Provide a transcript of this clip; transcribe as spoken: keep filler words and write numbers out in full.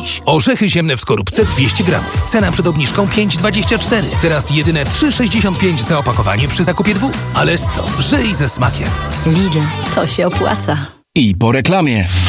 dziś. Orzechy ziemne w skorupce dwieście gramów. Cena przed obniżką pięć dwadzieścia cztery. Teraz jedyne trzy sześćdziesiąt pięć za opakowanie przy zakupie dwóch. Ale sto, żyj ze smakiem. Lidl, to się opłaca. I po reklamie.